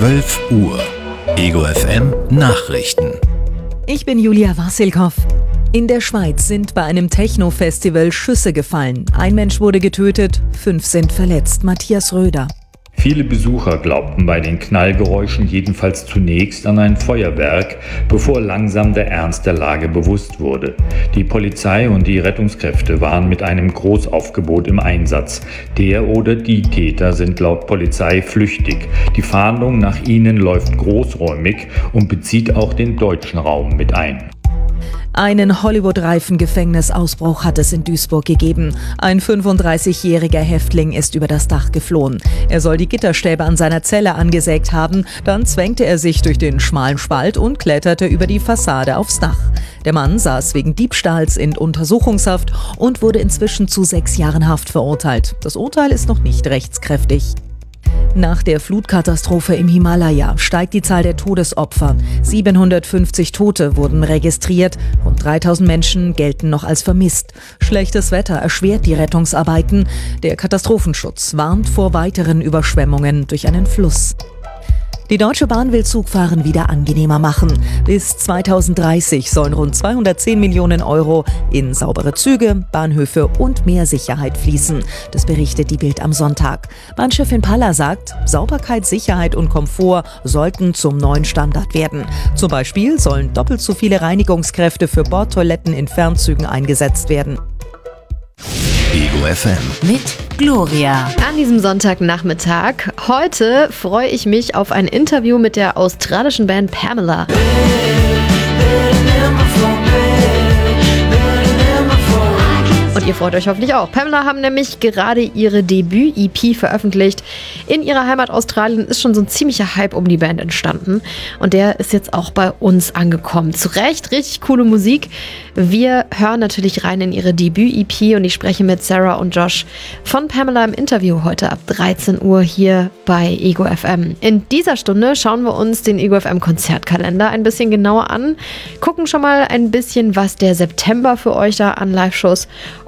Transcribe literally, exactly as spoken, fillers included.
zwölf Uhr. Ego F M Nachrichten. Ich bin Julia Wassilkow. In der Schweiz sind bei einem Techno-Festival Schüsse gefallen. Ein Mensch wurde getötet, fünf sind verletzt. Matthias Röder. Viele Besucher glaubten bei den Knallgeräuschen jedenfalls zunächst an ein Feuerwerk, bevor langsam der Ernst der Lage bewusst wurde. Die Polizei und die Rettungskräfte waren mit einem Großaufgebot im Einsatz. Der oder die Täter sind laut Polizei flüchtig. Die Fahndung nach ihnen läuft großräumig und bezieht auch den deutschen Raum mit ein. Einen Hollywood-reifen Gefängnisausbruch hat es in Duisburg gegeben. Ein fünfunddreißigjähriger Häftling ist über das Dach geflohen. Er soll die Gitterstäbe an seiner Zelle angesägt haben. Dann zwängte er sich durch den schmalen Spalt und kletterte über die Fassade aufs Dach. Der Mann saß wegen Diebstahls in Untersuchungshaft und wurde inzwischen zu sechs Jahren Haft verurteilt. Das Urteil ist noch nicht rechtskräftig. Nach der Flutkatastrophe im Himalaya steigt die Zahl der Todesopfer. siebenhundertfünfzig Tote wurden registriert, rund dreitausend Menschen gelten noch als vermisst. Schlechtes Wetter erschwert die Rettungsarbeiten. Der Katastrophenschutz warnt vor weiteren Überschwemmungen durch einen Fluss. Die Deutsche Bahn will Zugfahren wieder angenehmer machen. Bis zweitausenddreißig sollen rund zweihundertzehn Millionen Euro in saubere Züge, Bahnhöfe und mehr Sicherheit fließen. Das berichtet die Bild am Sonntag. Bahnchefin Palla sagt, Sauberkeit, Sicherheit und Komfort sollten zum neuen Standard werden. Zum Beispiel sollen doppelt so viele Reinigungskräfte für Bordtoiletten in Fernzügen eingesetzt werden. Ego F M mit Gloria. An diesem Sonntagnachmittag. Heute freue ich mich auf ein Interview mit der australischen Band Pamela. Und ihr freut euch hoffentlich auch. Pamela haben nämlich gerade ihre Debüt-E P veröffentlicht. In ihrer Heimat Australien ist schon so ein ziemlicher Hype um die Band entstanden. Und der ist jetzt auch bei uns angekommen. Zu Recht, richtig coole Musik. Wir hören natürlich rein in ihre Debüt-E P und ich spreche mit Sarah und Josh von Pamela im Interview heute ab dreizehn Uhr hier bei Ego F M. In dieser Stunde schauen wir uns den Ego F M Konzertkalender ein bisschen genauer an. Gucken schon mal ein bisschen, was der September für euch da an Live-Shows